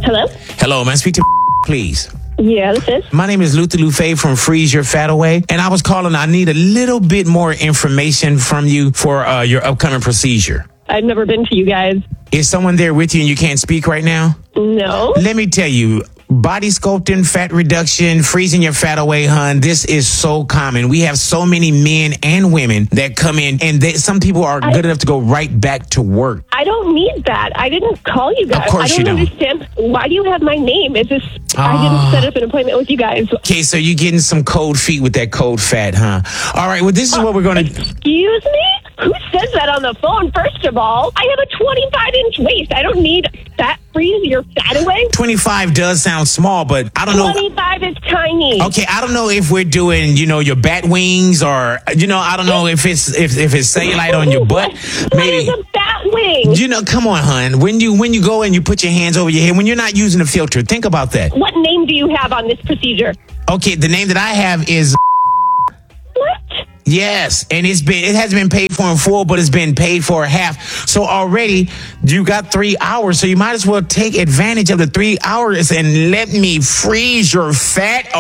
Hello? Hello, may I speak to please? Yeah, this is. My name is Luther Lufe from Freeze Your Fat Away, and I was calling. I need a little bit more information from you for your upcoming procedure. I've never been to you guys. Is someone there with you and you can't speak right now? No. Let me tell you, body sculpting, fat reduction, freezing your fat away, hun, this is so common. We have so many men and women that come in, and some people are good enough to go right back to work. I don't need that. I didn't call you guys. Of course I you don't don't. understand. Why do you have my name? Is this... I didn't set up an appointment with you guys. Okay, so you're getting some cold feet with that cold fat, huh? All right, well, this is what we're going to... Excuse me? Who says that on the phone, first of all? I have a 25-inch waist. I don't need fat freeze your fat away. 25 does sound small, but I don't know... 25 is tiny. Okay, I don't know if we're doing, your bat wings or, I don't know if it's cellulite on your butt. Maybe. What is a bat wing? Come on, hon. When you go and you put your hands over your head, when you're not using a filter, think about that. What name do you have on this procedure? Okay, the name that I have is... What? Yes, and it hasn't been paid for in full, but it's been paid for half. So already you got 3 hours, so you might as well take advantage of the 3 hours and let me freeze your fat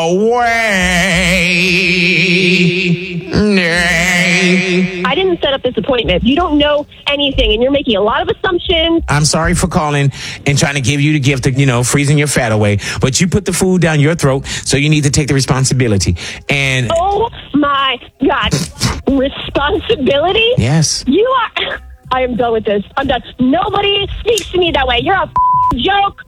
away. I didn't set up this appointment. You don't know anything, and you're making a lot of assumptions. I'm sorry for calling and trying to give you the gift of, freezing your fat away, but you put the food down your throat, so you need to take the responsibility. And oh my God, responsibility? Yes. You are... I am done with this. I'm done. Nobody speaks to me that way. You're a joke.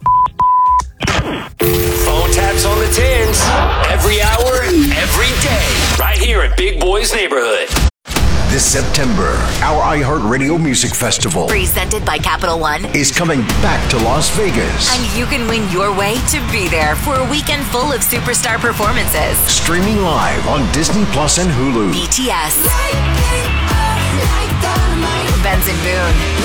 Phone taps on the tins. Every hour, every day. Right here at Big Boy's Neighborhood. This September, our iHeartRadio Music Festival, presented by Capital One, is coming back to Las Vegas. And you can win your way to be there for a weekend full of superstar performances. Streaming live on Disney Plus and Hulu. BTS, Benson Boone,